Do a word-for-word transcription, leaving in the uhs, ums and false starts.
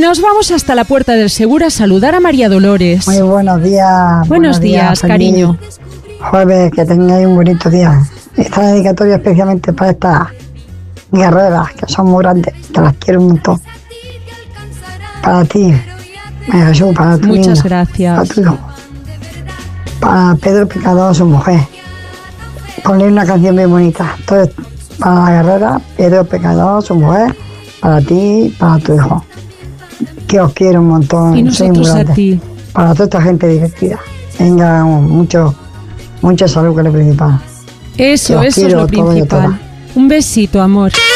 nos vamos hasta la Puerta del Segura a saludar a María Dolores. Muy buenos días. Buenos, buenos días, días cariño. Jueves, que tengáis un bonito día. Esta dedicatoria especialmente para estas guerreras, que son muy grandes, que las quiero un montón. Para ti, María Jesús, para tu Muchas niña, gracias. Para tu hijo. Para Pedro Picador, su mujer. Ponle una canción muy bonita. Entonces, para la guerrera, Pedro Picador, su mujer, para ti, para tu hijo. Que os quiero un montón. Y nosotros a ti. Para toda esta gente divertida. Venga, mucho, mucha salud, que es lo principal. Eso, eso es lo principal. Un besito, amor.